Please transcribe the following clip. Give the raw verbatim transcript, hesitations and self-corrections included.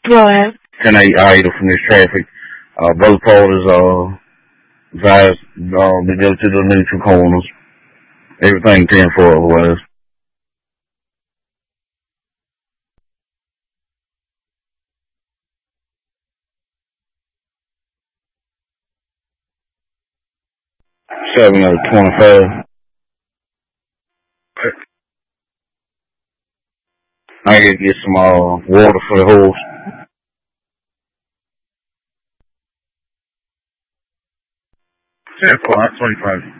Go ahead. ten eight idle from this traffic. Uh, both parties uh, advised uh, to go to the neutral corners. Everything ten four otherwise. seven oh twenty-five. I gotta get some uh, water for the horse. ten four, twenty-five.